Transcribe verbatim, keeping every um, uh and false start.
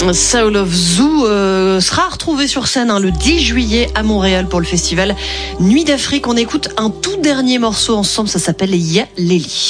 Soul of Zoo euh, sera retrouvé sur scène hein, le dix juillet à Montréal pour le festival Nuit d'Afrique. On écoute un tout dernier morceau ensemble, ça s'appelle Ya Leli.